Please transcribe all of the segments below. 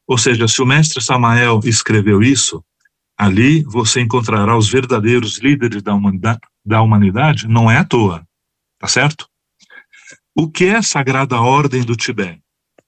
Ou seja, se o mestre Samael escreveu isso, ali você encontrará os verdadeiros líderes da humanidade, não é à toa, tá certo? O que é a Sagrada Ordem do Tibete?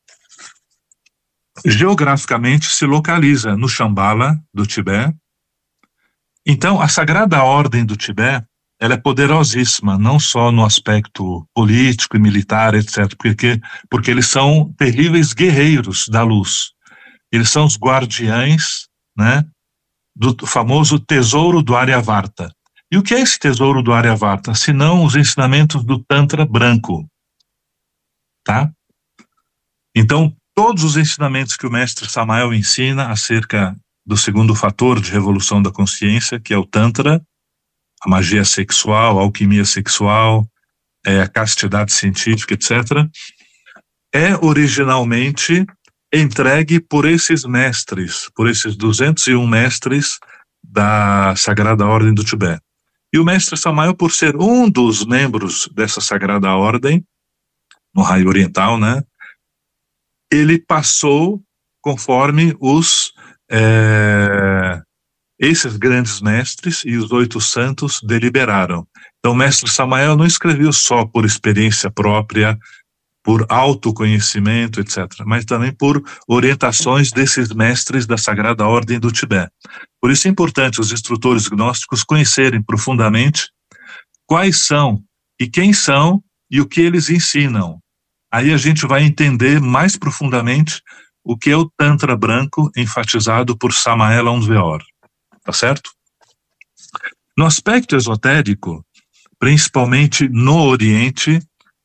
Geograficamente se localiza no Shambhala do Tibete. Então, a Sagrada Ordem do Tibete, ela é poderosíssima, não só no aspecto político e militar, etc., porque eles são terríveis guerreiros da luz. Eles são os guardiães, né, do famoso tesouro do Aryavarta. E o que é esse tesouro do Aryavarta? Senão os ensinamentos do Tantra branco, tá? Então, todos os ensinamentos que o mestre Samael ensina acerca do segundo fator de revolução da consciência, que é o Tantra, a magia sexual, a alquimia sexual, a castidade científica, etc., é originalmente entregue por esses mestres, por esses 201 mestres da Sagrada Ordem do Tibete. E o mestre Samael, por ser um dos membros dessa Sagrada Ordem, no raio oriental, né, ele passou conforme esses grandes mestres e os 8 santos deliberaram. Então, o mestre Samael não escreveu só por experiência própria, por autoconhecimento, etc., mas também por orientações desses mestres da Sagrada Ordem do Tibete. Por isso é importante os instrutores gnósticos conhecerem profundamente quais são e quem são e o que eles ensinam. Aí a gente vai entender mais profundamente o que é o Tantra branco enfatizado por Samael Aun Weor. Tá certo? No aspecto esotérico, principalmente no Oriente,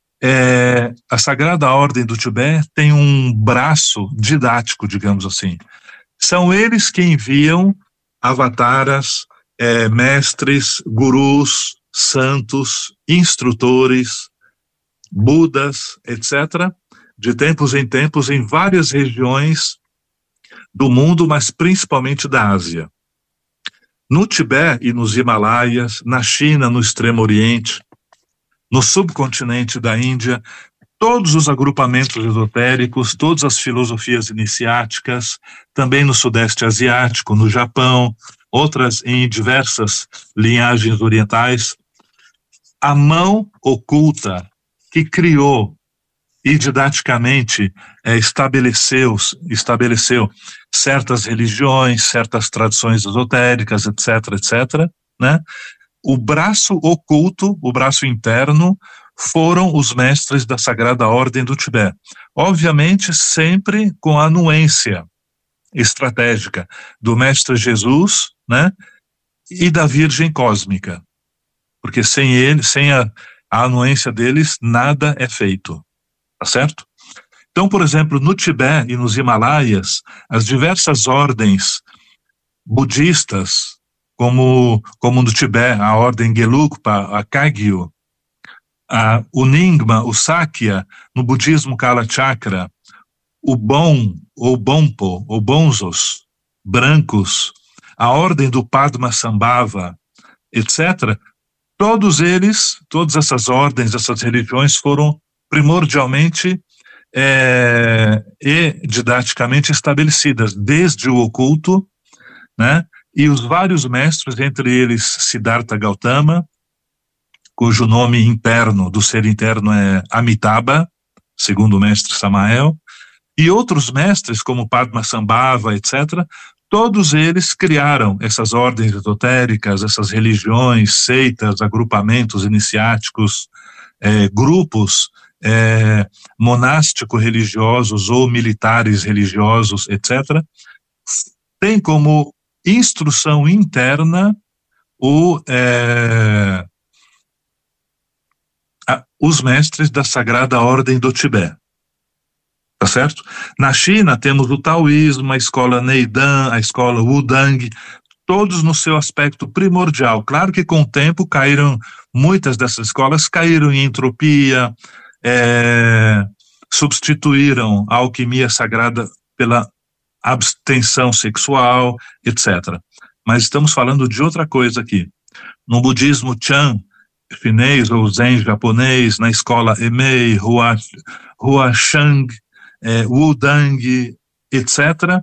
a Sagrada Ordem do Tibete tem um braço didático, digamos assim. São eles que enviam avataras, mestres, gurus, santos, instrutores, budas, etc., de tempos em tempos em várias regiões do mundo, mas principalmente da Ásia. No Tibete e nos Himalaias, na China, no Extremo Oriente, no subcontinente da Índia, todos os agrupamentos esotéricos, todas as filosofias iniciáticas, também no Sudeste Asiático, no Japão, outras em diversas linhagens orientais, a mão oculta que criou e didaticamente estabeleceu certas religiões, certas tradições esotéricas, etc., etc., né? O braço oculto, o braço interno, foram os mestres da Sagrada Ordem do Tibete. Obviamente, sempre com a anuência estratégica do Mestre Jesus, né, e da Virgem Cósmica. Porque sem ele, sem a anuência deles, nada é feito. Tá certo? Então, por exemplo, no Tibete e nos Himalaias, as diversas ordens budistas, como no Tibete, a ordem Gelugpa, a Kagyu, o Nyingma, o Sakya, no budismo Kalachakra, o Bon, ou Bonpo, ou Bonzos, brancos, a ordem do Padmasambhava, etc., todos eles, todas essas ordens, essas religiões foram primordialmente e didaticamente estabelecidas, desde o oculto, né, e os vários mestres, entre eles Siddhartha Gautama, cujo nome interno do ser interno é Amitabha, segundo o mestre Samael, e outros mestres como Padmasambhava, etc., todos eles criaram essas ordens esotéricas, essas religiões, seitas, agrupamentos iniciáticos, grupos monástico-religiosos ou militares religiosos, etc., tem como instrução interna os mestres da Sagrada Ordem do Tibete. Tá certo? Na China temos o taoísmo, a escola Neidan, a escola Wudang, todos no seu aspecto primordial. Claro que com o tempo muitas dessas escolas caíram em entropia, substituíram a alquimia sagrada pela abstenção sexual, etc. Mas estamos falando de outra coisa aqui. No budismo Chan chinês ou Zen japonês, na escola Emei, Huashang, Wudang, etc.,